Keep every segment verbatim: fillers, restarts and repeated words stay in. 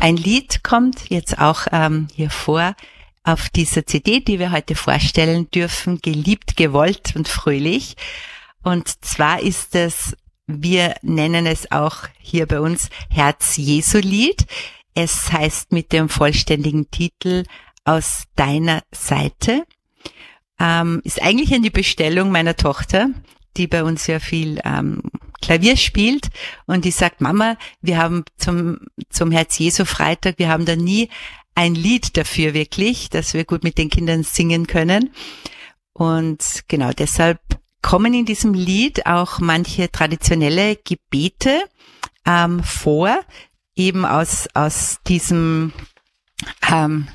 ein Lied kommt jetzt auch ähm, hier vor auf dieser C D, die wir heute vorstellen dürfen, Geliebt, gewollt und fröhlich. Und zwar ist es, wir nennen es auch hier bei uns Herz-Jesu-Lied. Es heißt mit dem vollständigen Titel Aus deiner Seite. Ähm, ist eigentlich eine Bestellung meiner Tochter, die bei uns ja viel ähm, Klavier spielt, und die sagt, Mama, wir haben zum zum Herz-Jesu-Freitag, wir haben da nie ein Lied dafür wirklich, dass wir gut mit den Kindern singen können. Und genau deshalb kommen in diesem Lied auch manche traditionelle Gebete ähm, vor, eben aus aus diesem ähm,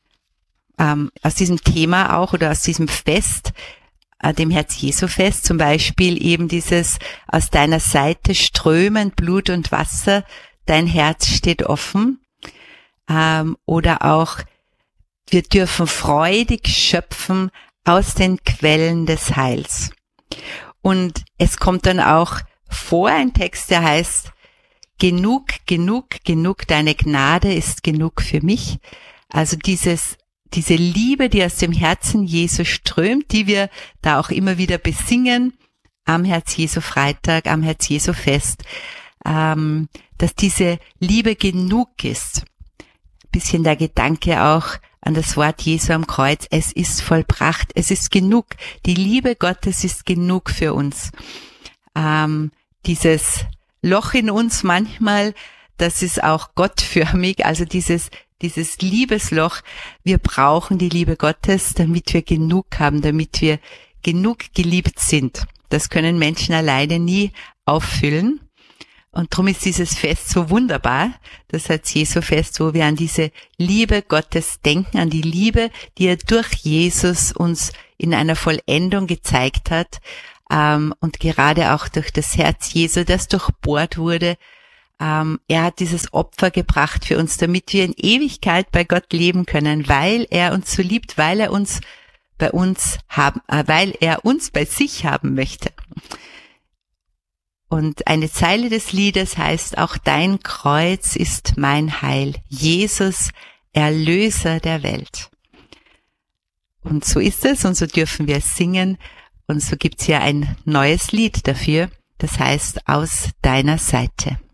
ähm, aus diesem Thema auch oder aus diesem Fest, äh, dem Herz-Jesu-Fest, zum Beispiel eben dieses aus deiner Seite strömend Blut und Wasser, dein Herz steht offen, ähm, oder auch wir dürfen freudig schöpfen aus den Quellen des Heils. Und es kommt dann auch vor ein Text, der heißt, genug, genug, genug, deine Gnade ist genug für mich. Also dieses, diese Liebe, die aus dem Herzen Jesu strömt, die wir da auch immer wieder besingen am Herz-Jesu-Freitag, am Herz-Jesu-Fest, ähm, dass diese Liebe genug ist. Ein bisschen der Gedanke auch an das Wort Jesu am Kreuz, es ist vollbracht, es ist genug. Die Liebe Gottes ist genug für uns. Ähm, dieses Loch in uns manchmal, das ist auch gottförmig, also dieses, dieses Liebesloch. Wir brauchen die Liebe Gottes, damit wir genug haben, damit wir genug geliebt sind. Das können Menschen alleine nie auffüllen. Und darum ist dieses Fest so wunderbar, das Herz-Jesu-Fest, wo wir an diese Liebe Gottes denken, an die Liebe, die er durch Jesus uns in einer Vollendung gezeigt hat, ähm, und gerade auch durch das Herz Jesu, das durchbohrt wurde. Ähm, er hat dieses Opfer gebracht für uns, damit wir in Ewigkeit bei Gott leben können, weil er uns so liebt, weil er uns bei uns haben, äh, weil er uns bei sich haben möchte. Und eine Zeile des Liedes heißt, auch dein Kreuz ist mein Heil, Jesus, Erlöser der Welt. Und so ist es, und so dürfen wir singen, und so gibt's hier ein neues Lied dafür, das heißt, aus deiner Seite.